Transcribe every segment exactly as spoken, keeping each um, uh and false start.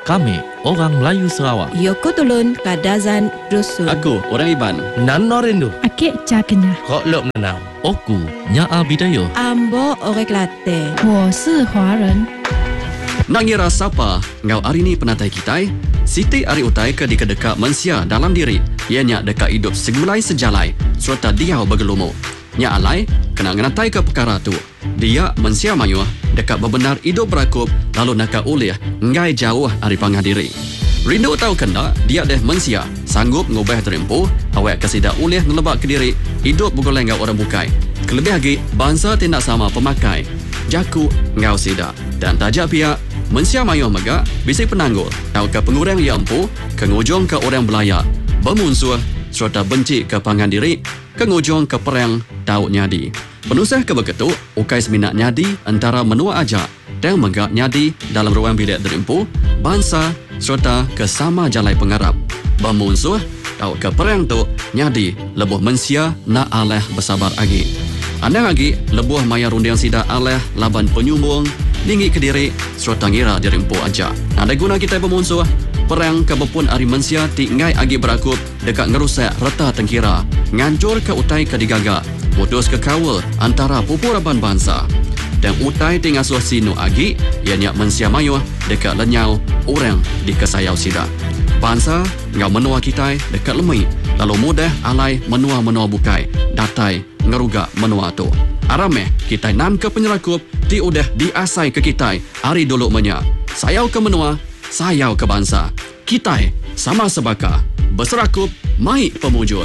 Kami orang Melayu Sarawak. Yoko Tulun Kadazan Dusun. Aku orang Iban. Nano Rindu. Akik Cakenya. Kok lok menau. Oku Nyaa Bidayo. Ambo Orek Latte. 我是华人。 Nak ngira siapa ngau hari ni penatai kita? Siti ari utai ke di kedeka mensia dalam diri. Ianya dekat hidup segulai sejalai serta dia bergelumu. Nya alai kena ngenatai ke perkara tu. Dia mensia mayu dekat bebenar hidup berakup lalu nak ulih ngai jauh ari pangah diri. Rindu tahu kena dia deh mensia sanggup ngubah terempuh awak kesida ulih ngelebak ke diri hidup bugoleng ngau orang bukai. Kelebih lagi bangsa tindak sama pemakai. Jaku ngau sida dan tajak pihak mensia mayu megak bisi penanggul tahu ke pengurang yang empu ke ngujung ke orang belaya bermusuh serta benci ke pangan diri ke ngujung ke perang tahu nyadi. Penusah ke begitu ukai seminat nyadi antara menua aja dan megak nyadi dalam ruang bilik derimpu bangsa serta ke sama jalai pengarap bermusuh tahu ke perang tu nyadi lebuh mensia nak aleh bersabar lagi. Anda lagi lebuh maya rundiang sida aleh laban penyumbung tinggi ke diri serta ngira dirimpu aja. Ada guna kita bermusuh perang kebepun ari mensia tinggai agi berakup dekat ngerusak reta tengkira ngancur ke utai ke digaga putus ke kawal antara pupuraban bangsa dan utai tingasuh sinu agi ianya mensia mayu dekat lenyau orang di kesayau sida. Bangsa ngau menua kita dekat lemai lalu mudah alai menua-menua bukai datai ngeruga menua tu. Arameh kita nan ke penyerakup ti udah diasai ke kita hari dulu menya. Sayau ke menua, sayau ke bangsa. Kita sama sebaka berserakup mai pemujur.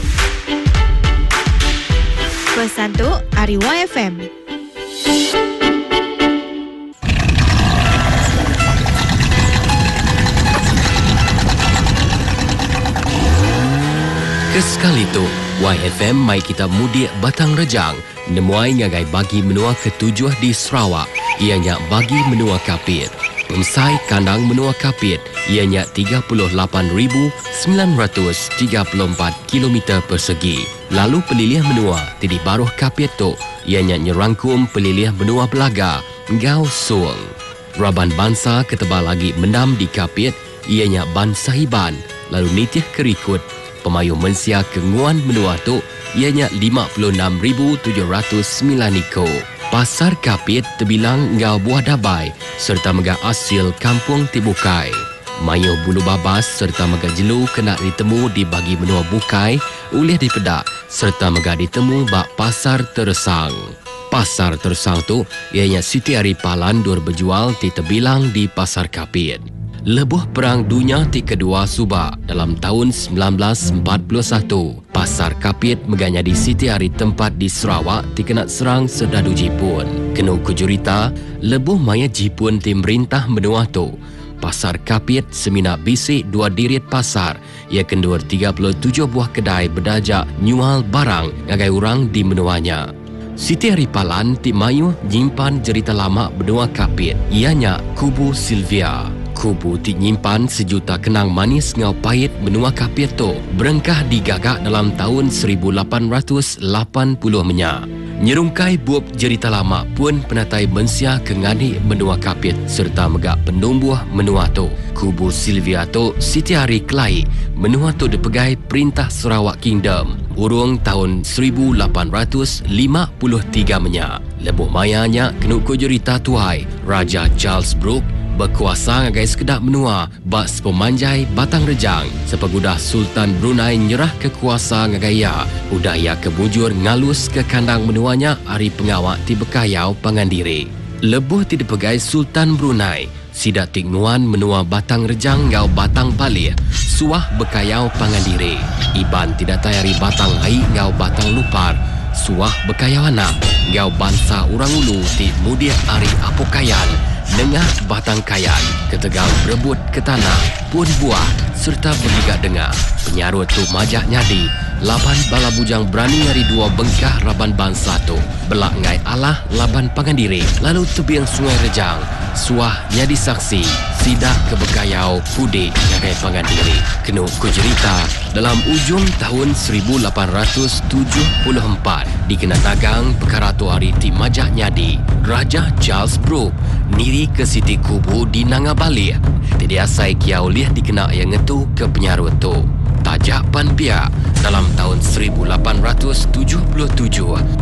Pesan tu Ariwa F M. Kesekali tu, Y F M mai kita mudik Batang Rejang, nemuai ngagai bagi menua ketujuh di Sarawak, ianya bagi menua kapit. Pemsai kandang menua kapit, ianya tiga puluh lapan ribu sembilan ratus tiga puluh empat kilometer persegi. Lalu pelilih menua, tidi baruh kapit tu, ianya nyerangkum pelilih menua Belaga, Ngau Suang. Raban bangsa ketebal lagi mendam di kapit, ianya Ban Sahiban, lalu nitih kerikut, pemayu mensia kenguan menua tu ianya lima puluh enam ribu tujuh ratus sembilan iko. Pasar kapit terbilang ngau buah dabai serta megah asil kampung Tibukai. Mayu bulu babas serta megah jelu kena ditemu di bagi menua bukai ulih dipedak serta megah ditemu bak pasar teresang. Pasar teresang tu ianya Siti Ari Palan dur berjual di terbilang di pasar kapit. Lebuh Perang Dunia ti kedua subak dalam tahun sembilan belas empat puluh satu. Pasar kapit meganya di Siti Ari tempat di Sarawak ti kena serang serdadu Jepun. Kena kujurita, lebuh maya Jepun ti merintah menua tu. Pasar kapit semina bisik dua dirit pasar. Ia kendur tiga puluh tujuh buah kedai berdajak nyual barang ngagai orang di menuanya. Siti Ari Palan ti mayu nyimpan cerita lama benua kapit. Ianya Kubu Sylvia. Kubu ti nyimpan sejuta kenang manis ngau pahit benua kapit tu berengkah digagak dalam tahun seribu lapan ratus lapan puluh menya. Nyerungkai buap cerita lama pun penatai mensia kengani benua kapit serta megak penumbuh menua tu. Kubu Sylvia tu Siti Ari Kelai menua tu dipegai Perintah Sarawak Kingdom urung tahun seribu lapan ratus lima puluh tiga menya. Lebuh mayanya kenuk kujurita tuai Raja Charles Brooke berkuasa ngagai sekedap menua bak sepemanjai Batang Rejang sepegudah Sultan Brunei nyerah kekuasa ngagai ya udah ia kebujur ngalus ke kandang menuanya hari pengawak ti bekayau pangandiri. Lebuh ti dipegai Sultan Brunei sidak tinguan menua Batang Rejang ngau Batang Balih suah bekayau pangandiri. Iban tidak tayari Batang Ai ngau Batang Lupar suah bekayau anak ngau bangsa orang ulu ti mudia ari apokayan Nengah batang kayan, ketegal berebut ke tanah, pun buah serta bergigak dengar. Penyarut tu majak nyadi, laban bala bujang berani ngari dua bengkah raban bangsa tu. Belak ngai Allah laban pangandiri, lalu tebiang sungai Rejang. Suah nyadi saksi, Sidak ke Bekayau, Kudik, Nyagai Pangandiri. Kena kujerita dalam ujung tahun seribu lapan ratus tujuh puluh empat dikena tagang perkara tuari ti Majak Nyadi. Raja Charles Brooke niri ke Siti Kubu di Nangabalik. Tidak asai kiau liah dikena yang ngetu ke penyaru tu. Tajak Pan Biak dalam tahun seribu lapan ratus tujuh puluh tujuh